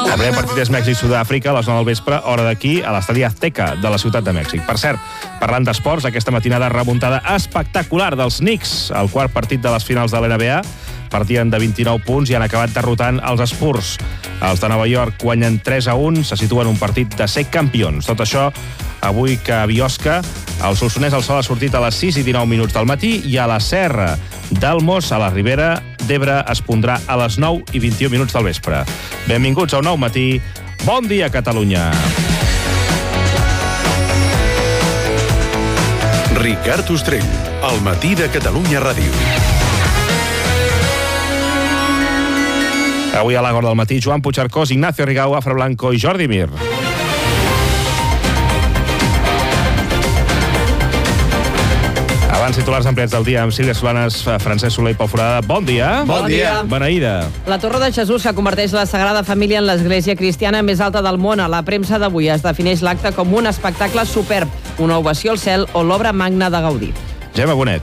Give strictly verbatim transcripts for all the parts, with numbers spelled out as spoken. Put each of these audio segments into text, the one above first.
El primer partit és Mèxic-Sud-àfrica a les nou del vespre, hora d'aquí, a l'estadi Azteca de la ciutat de Mèxic. Per cert, parlant d'esports, aquesta matinada remuntada espectacular dels Knicks, el quart partit de les finals de l'N B A. Partien de vint-i-nou punts i han acabat derrotant els Spurs. Els de Nova York guanyen tres a un, se situen un partit de ser campions. Tot això avui que a Biosca el Solsonès el sol ha sortit a les sis i dinou minuts del matí i a la Serra del Mos, a la Ribera d'Ebre, es pondrà a les nou i vint-i-u minuts del vespre. Benvinguts a un nou matí. Bon dia, Catalunya. Ricard Ostrell, al matí de Catalunya Ràdio. Avui a l'Agora del matí, Joan Puigcercós, Ignacio Rigau, Afra Blanco i Jordi Mir. Abans, titulars ampliats del dia amb Sílvia Solanes, Francesc Soler i Pol Forada. Bon dia. Bon dia. Beneïda. La Torre de Jesús, que converteix la Sagrada Família en l'església cristiana més alta del món. A la premsa d'avui es defineix l'acte com un espectacle superb, una ovació al cel o l'obra magna de Gaudí. Gemma Bonet.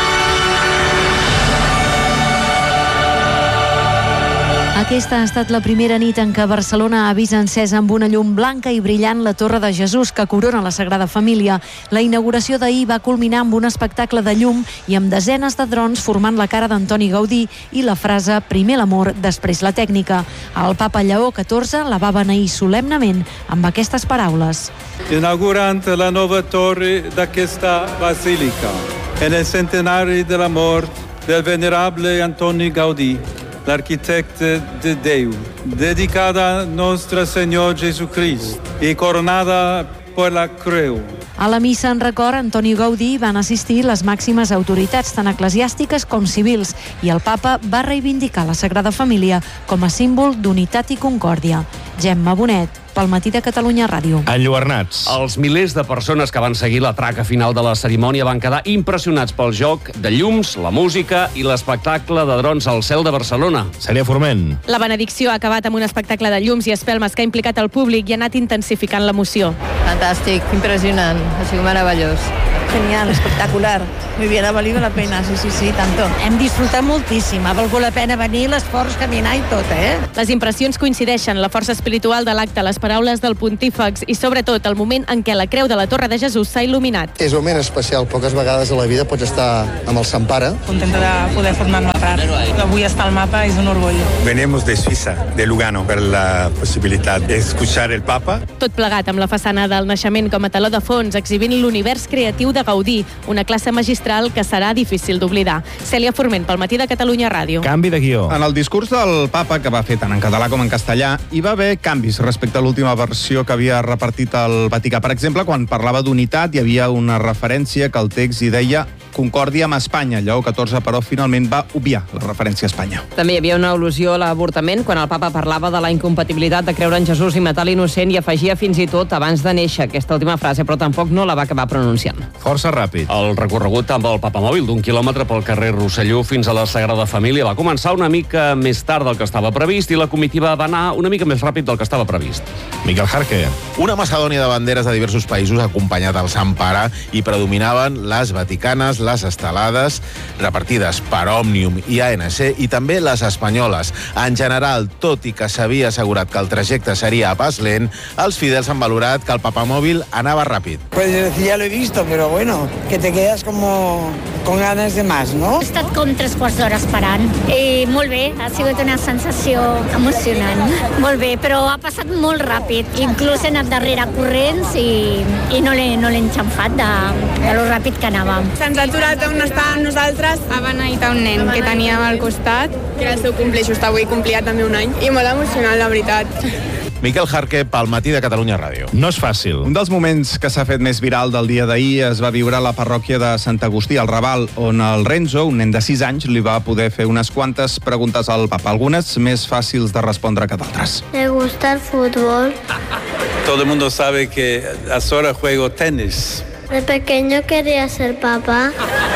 Aquesta ha estat la primera nit en què Barcelona ha vist encesa amb una llum blanca i brillant la Torre de Jesús, que corona la Sagrada Família. La inauguració d'ahir va culminar amb un espectacle de llum i amb desenes de drons formant la cara d'Antoni Gaudí i la frase «Primer l'amor, després la tècnica». El papa Lleó catorze la va beneir solemnement amb aquestes paraules. Inaugurant la nova torre d'aquesta basílica, en el centenari de la mort del venerable Antoni Gaudí, l'arquitecte de Déu, dedicada a Nostre Senyor Jesucrist i coronada per la creu. A la missa en record a Antoni Gaudí van assistir les màximes autoritats, tant eclesiàstiques com civils, i el papa va reivindicar la Sagrada Família com a símbol d'unitat i concòrdia. Gemma Bonet, pel matí de Catalunya Ràdio. Enlluernats. Els milers de persones que van seguir la traca final de la cerimònia van quedar impressionats pel joc de llums, la música i l'espectacle de drons al cel de Barcelona. Cèlia Forment. La benedicció ha acabat amb un espectacle de llums i espelmes que ha implicat el públic i ha anat intensificat l'emoció. Fantàstic, impressionant, ha sigut meravellós. Genial, espectacular. Muy bien, ha valido la pena, sí, sí, sí, tanto. Hem disfrutat moltíssim, ha valgut la pena venir, l'esforç, caminar i tot, eh? Les impressions coincideixen, la força espiritual de l'acte, les paraules del pontífex i, sobretot, el moment en què la creu de la Torre de Jesús s'ha il·luminat. És un moment especial, poques vegades a la vida pots estar amb el Sant Pare. Contenta de poder formar-me part. Avui estar al mapa és un orgull. Venimos de Suïssa, de Lugano, per la possibilitat d'escuchar el Papa. Tot plegat amb la façana del naixement com a teló de fons, exhibint l'univers creatiu de Gaudí, una classe magistral que serà difícil d'oblidar. Cèlia Forment, pel matí de Catalunya Ràdio. Canvi de guió. En el discurs del papa, que va fer tant en català com en castellà, hi va haver canvis respecte a l'última versió que havia repartit el Vaticà. Per exemple, quan parlava d'unitat, hi havia una referència que el text hi deia concòrdia amb Espanya. Lleó catorze, però, finalment va obviar la referència a Espanya. També hi havia una al·lusió a l'avortament quan el papa parlava de la incompatibilitat de creure en Jesús i matar l'innocent i afegia fins i tot abans de néixer aquesta última frase, però tampoc no la va acabar pronunciant. Força ràpid. El recorregut amb el papamòbil d'un quilòmetre pel carrer Rosselló fins a la Sagrada Família va començar una mica més tard del que estava previst i la comitiva va anar una mica més ràpid del que estava previst. Miquel Jarque. Una macedònia de banderes de diversos països ha acompanyat el Sant Pare i predominaven les vaticanes, les estelades, repartides per Òmnium i A N C, i també les espanyoles. En general, tot i que s'havia assegurat que el trajecte seria a pas lent, els fidels han valorat que el papamòbil anava ràpid. Pues ya lo he visto, pero bueno, que te quedas como con ganas de más, ¿no? He estat com tres quarts d'hora esperant. I molt bé, ha sigut una sensació emocionant. Molt bé, però ha passat molt ràpid. Inclús he anat darrere corrents i, i no l'he no l'he enxamfat de, de lo ràpid que anàvem. Se'ns ha aturat on estàvem nosaltres. Ha beneït un nen que teníem al costat, que era el seu cumple, just avui complia també un any. I molt emocionant, la veritat. Miquel Jarque, pel matí de Catalunya Ràdio. No és fàcil. Un dels moments que s'ha fet més viral del dia d'ahir es va viure a la parròquia de Sant Agustí, al Raval, on el Renzo, un nen de sis anys, li va poder fer unes quantes preguntes al papa, algunes més fàcils de respondre que d'altres. ¿Le gusta el fútbol? Todo el mundo sabe que ahora juego tenis. De pequeño quería ser papá.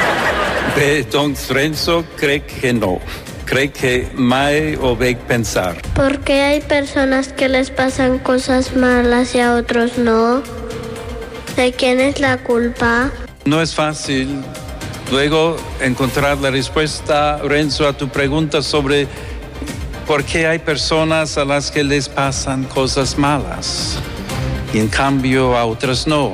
De Don Renzo, creo que no. Creo que mai ho vaig pensar. ¿Por qué hay personas que les pasan cosas malas y a otros no? ¿De quién es la culpa? No es fácil luego encontrar la respuesta, Renzo, a tu pregunta sobre Porque hay personas a las que les pasan cosas malas y en cambio a otras no.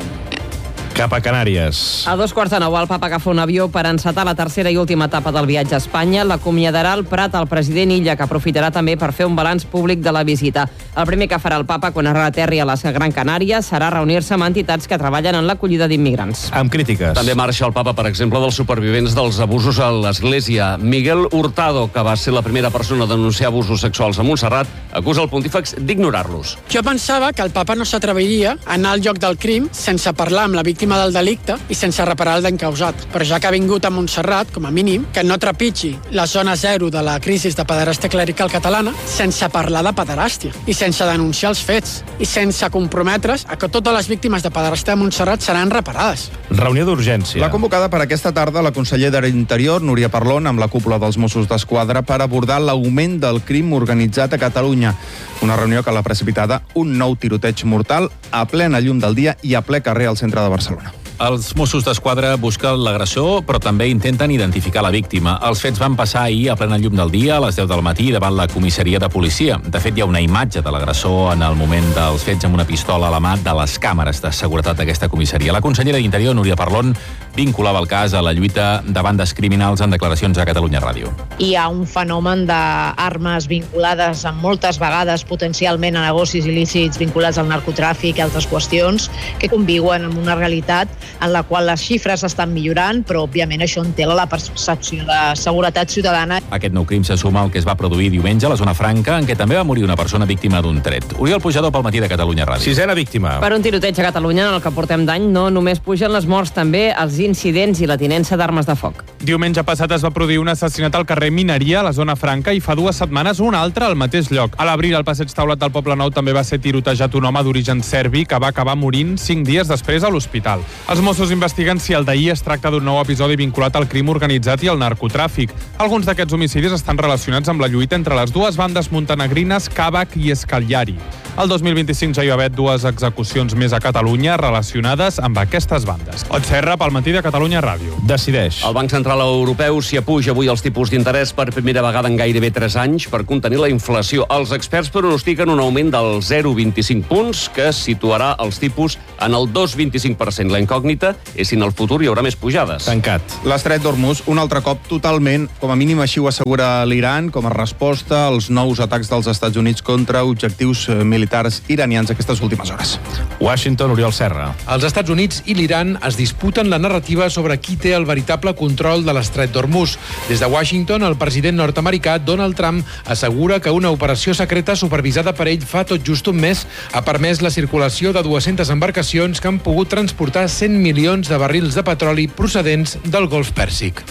Cap a Canàries. A dos quarts de nou, el papa agafa un avió per encetar la tercera i última etapa del viatge a Espanya. L'acomiadarà al Prat el president Illa, que aprofitarà també per fer un balanç públic de la visita. El primer que farà el papa quan aterri a les Gran Canària serà reunir-se amb entitats que treballen en l'acollida d'immigrants. Amb crítiques. També marxa el papa, per exemple, dels supervivents dels abusos a l'Església. Miguel Hurtado, que va ser la primera persona a denunciar abusos sexuals a Montserrat, acusa el pontífex d'ignorar-los. Jo pensava que el papa no s'atreviria a anar al lloc del crim sense parlar amb la víctima del delicte i sense reparar el d'encausat. Però ja que ha vingut a Montserrat, com a mínim, que no trepitgi la zona zero de la crisi de pederàstia clerical catalana sense parlar de pederàstia i sense denunciar els fets i sense comprometre's a que totes les víctimes de pederàstia de Montserrat seran reparades. Reunió d'urgència. La convocada per aquesta tarda la consellera d'Interior, Núria Parlon, amb la cúpula dels Mossos d'Esquadra per abordar l'augment del crim organitzat a Catalunya. Una reunió que l'ha precipitada un nou tiroteig mortal a plena llum del dia i a ple carrer al centre de Barcelona. Els Mossos d'Esquadra busquen l'agressor, però també intenten identificar la víctima. Els fets van passar ahir a plena llum del dia, a les deu del matí, davant la comissaria de policia. De fet, hi ha una imatge de l'agressor en el moment dels fets amb una pistola a la mà de les càmeres de seguretat d'aquesta comissaria. La consellera d'Interior, Núria Parlon, vinculava el cas a la lluita de bandes criminals en declaracions a Catalunya Ràdio. Hi ha un fenomen d'armes vinculades amb moltes vegades potencialment a negocis il·lícits vinculats al narcotràfic i altres qüestions que conviuen amb una realitat en la qual les xifres estan millorant, però òbviament això entela la percepció de seguretat ciutadana. Aquest nou crim se suma al que es va produir diumenge a la zona franca, en què també va morir una persona víctima d'un tret. Oriol Pujador pel matí de Catalunya Ràdio. Sisena víctima. Per un tiroteig a Catalunya, en el que portem d'any, no només pugen les morts, també els incidents i la tinença d'armes de foc. Diumenge passat es va produir un assassinat al carrer Mineria, a la zona franca, i fa dues setmanes un altre al mateix lloc. A l'abril, al passeig Taulat del Poble Nou també va ser tirotejat un home d'origen serbi que va acabar morint cinc dies després a l'hospital. Els Mossos investiguen si el d'ahir es tracta d'un nou episodi vinculat al crim organitzat i al narcotràfic. Alguns d'aquests homicidis estan relacionats amb la lluita entre les dues bandes montenegrines Kavak i Scagliari. El dos mil vint-i-cinc ja hi va haver dues execucions més a Catalunya relacionades amb aquestes bandes. Ot Serra, pel matí de Catalunya Ràdio. Decideix. El Banc Central Europeu s'hi apuja avui els tipus d'interès per primera vegada en gairebé tres anys per contenir la inflació. Els experts pronostiquen un augment del zero coma vint-i-cinc punts que situarà els tipus en el dos coma vint-i-cinc per cent. La incògnita és si en el futur hi haurà més pujades. Tancat. L'estret d'Hormuz, un altre cop totalment, com a mínim així ho assegura l'Iran, com a resposta als nous atacs dels Estats Units contra objectius militars iranians aquestes últimes hores. Washington, Oriol Serra. Els Estats Units i l'Iran es disputen la narrativa sobre qui té el veritable control de l'estret d'Hormuz. Des de Washington, el president nord-americà Donald Trump assegura que una operació secreta supervisada per ell fa tot just un mes ha permès la circulació de dues-centes embarcacions que han pogut transportar cent milions de barrils de petroli procedents del Golf Pèrsic.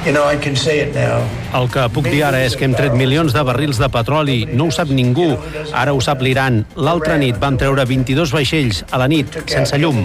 El que puc dir ara és que hem tret milions de barrils de petroli. No ho sap ningú. Ara ho sap l'Iran. L'altra nit vam treure vint-i-dos vaixells a la nit, sense llum.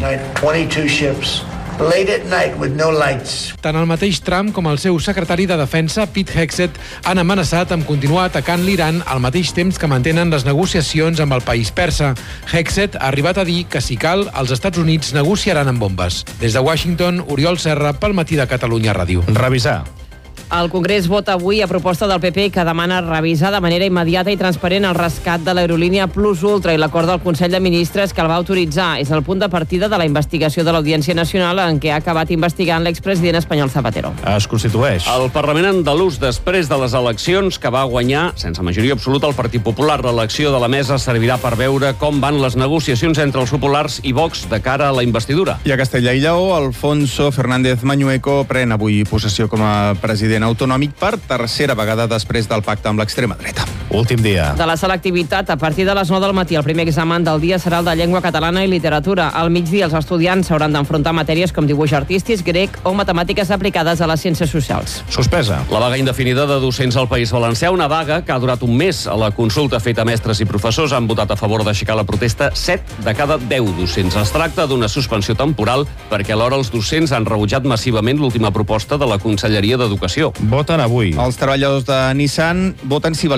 Tant el mateix Trump com el seu secretari de Defensa, Pete Hegseth, han amenaçat amb continuar atacant l'Iran al mateix temps que mantenen les negociacions amb el país persa. Hegseth ha arribat a dir que, si cal, els Estats Units negociaran amb bombes. Des de Washington, Oriol Serra, pel matí de Catalunya Ràdio. Revisar. El Congrés vota avui a proposta del P P que demana revisar de manera immediata i transparent el rescat de l'aerolínia Plus Ultra i l'acord del Consell de Ministres que el va autoritzar. És el punt de partida de la investigació de l'Audiència Nacional en què ha acabat investigant l'expresident espanyol Zapatero. Es constitueix. El Parlament andalús, després de les eleccions que va guanyar, sense majoria absoluta, el Partit Popular, l'elecció de la mesa servirà per veure com van les negociacions entre els populars i Vox de cara a la investidura. I a Castella i Lleó, Alfonso Fernández Mañueco pren avui possessió com a president autonòmic per tercera vegada després del pacte amb l'extrema dreta. Últim dia. De la selectivitat, a partir de les nou del matí, el primer examen del dia serà el de llengua catalana i literatura. Al migdia, els estudiants s'hauran d'enfrontar matèries com dibuix artístic, grec o matemàtiques aplicades a les ciències socials. Suspesa. La vaga indefinida de docents al País Valencià, una vaga que ha durat un mes. A la consulta feta a mestres i professors han votat a favor d'aixecar la protesta set de cada deu docents. Es tracta d'una suspensió temporal perquè alhora els docents han rebutjat massivament l'última proposta de la Conselleria d'Educació. Voten avui. Els treballadors de Nissan voten si validen o no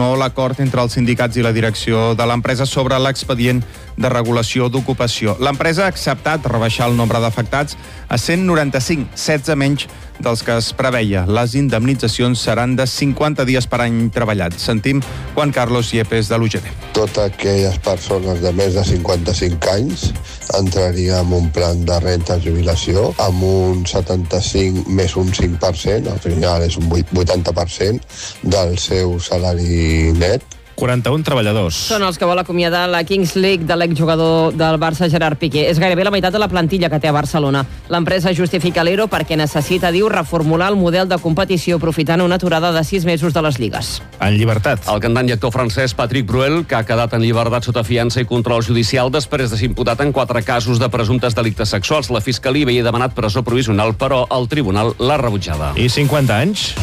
no l'acord entre els sindicats i la direcció de l'empresa sobre l'expedient de regulació d'ocupació. L'empresa ha acceptat rebaixar el nombre d'afectats a cent noranta-cinc, setze menys dels que es preveia. Les indemnitzacions seran de cinquanta dies per any treballat. Sentim Juan Carlos Yepes de l'U G T. Totes aquelles persones de més de cinquanta-cinc anys entraria en un plan de renta de jubilació amb un setanta-cinc més un cinc per cent, al final és un vuitanta per cent del seu salari net. quaranta-un treballadors. Són els que vol acomiadar la Kings League de l'exjugador del Barça, Gerard Piqué. És gairebé la meitat de la plantilla que té a Barcelona. L'empresa justifica l'E R O perquè necessita, diu, reformular el model de competició aprofitant una aturada de sis mesos de les lligues. En llibertat. El cantant i actor francès Patrick Bruel, que ha quedat en llibertat sota fiança i control judicial després de ser imputat en quatre casos de presumptes delictes sexuals. La Fiscalia havia demanat presó provisional, però el tribunal l'ha rebutjada. I cinquanta anys?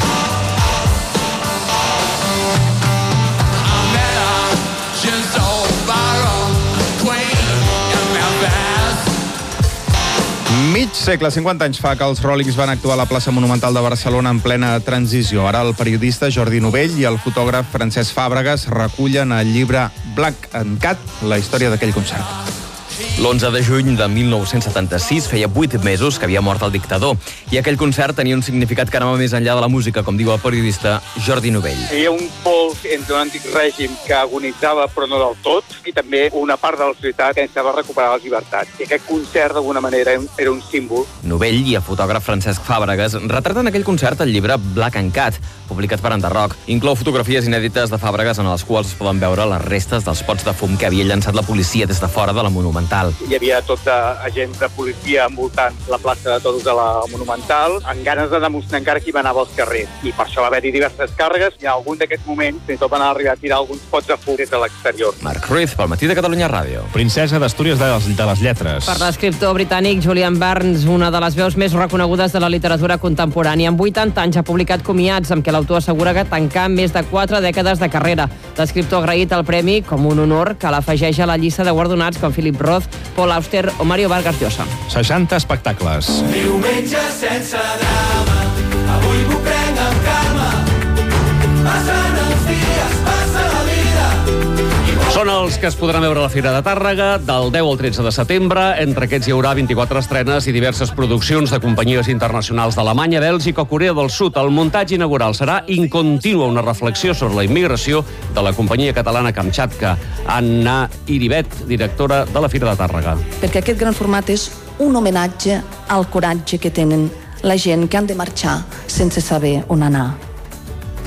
Mig segle, cinquanta anys fa que els Rollings van actuar a la plaça Monumental de Barcelona en plena transició. Ara el periodista Jordi Novell i el fotògraf Francesc Fàbregas recullen el llibre Black and Cat, la història d'aquell concert. L'onze de juny de mil nou-cents setanta-sis feia vuit mesos que havia mort el dictador i aquell concert tenia un significat que anava més enllà de la música, com diu el periodista Jordi Novell. Hi havia un pols entre un antic règim que agonitzava però no del tot i també una part de la societat que necessitava recuperar les llibertats. I aquest concert d'alguna manera era un símbol. Novell i el fotògraf Francesc Fàbregas retraten aquell concert al llibre Black and Cat, publicat per Enderroc. Inclou fotografies inèdites de Fàbregas en les quals es poden veure les restes dels pots de fum que havia llançat la policia des de fora de la Monumental. Hi havia tot agents de policia envoltant la plaça de Toros de la Monumental amb ganes de demostrar encara qui va anar als carrers. I per això va haver-hi diverses càrregues i en algun d'aquests moments fins i tot van arribar a tirar alguns pots de fum des de l'exterior. Marc Ruiz, pel Matí de Catalunya Ràdio. Princesa d'Astúries de, de les lletres. Per l'escriptor britànic Julian Barnes, una de les veus més reconegudes de la literatura contemporània. Amb vuitanta anys ha publicat comiats amb què l'autor assegura que tancar més de quatre dècades de carrera. L'escriptor ha agraït el premi com un honor que l'afegeix a la llista de guardonats com Philip Roth, Paul Auster o Mario Vargas Llosa. seixanta espectacles. Diumenge sense drama, avui m'ho prenc amb calma, passant els dies, passa la vida. Són els que es podran veure a la Fira de Tàrrega del deu al tretze de setembre. Entre aquests hi haurà vint-i-quatre estrenes i diverses produccions de companyies internacionals d'Alemanya, Bèlgica o Corea del Sud. El muntatge inaugural serà In Continua, una reflexió sobre la immigració de la companyia catalana Kamchatka. Anna Iribet, directora de la Fira de Tàrrega. Perquè aquest gran format és un homenatge al coratge que tenen la gent que han de marxar sense saber on anar.